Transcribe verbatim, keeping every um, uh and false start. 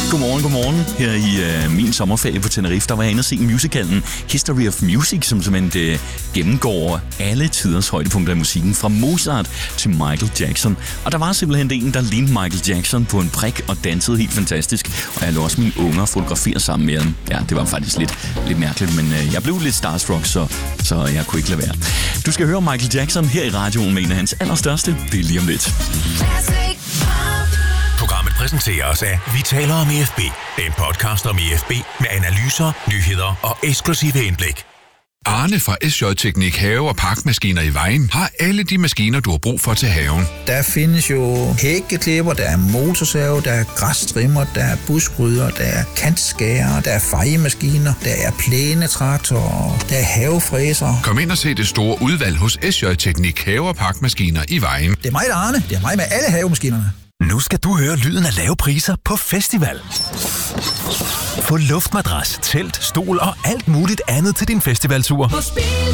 Godmorgen, godmorgen. Her i øh, min sommerferie på Tenerife, der var jeg inde og se musicalen History of Music, som simpelthen øh, gennemgår alle tiders højdepunkter i musikken, fra Mozart til Michael Jackson. Og der var simpelthen en, der lignede Michael Jackson på en prik og dansede helt fantastisk. Og jeg lå også mine unger fotografere sammen med ham. Ja, det var faktisk lidt, lidt mærkeligt, men øh, jeg blev lidt starstruck, så, så jeg kunne ikke lade være. Du skal høre Michael Jackson her i radioen med en af hans allerstørste. Det er lige om lidt. Programmet præsenteres af Vi taler om E F B. En podcast om E F B med analyser, nyheder og eksklusive indblik. Arne fra S J Teknik Have- og Parkmaskiner i Vejen har alle de maskiner, du har brug for til haven. Der findes jo hækkeklipper, der er motorsav, der er græstrimmer, der er buskrydder, der er kantskærer, der er fejemaskiner, der er plænetraktorer, der er havefræser. Kom ind og se det store udvalg hos S J Teknik Have- og Parkmaskiner i Vejen. Det er mig, der er Arne. Det er mig med alle havemaskinerne. Nu skal du høre lyden af lave priser på festival. Få luftmadras, telt, stol og alt muligt andet til din festivaltur.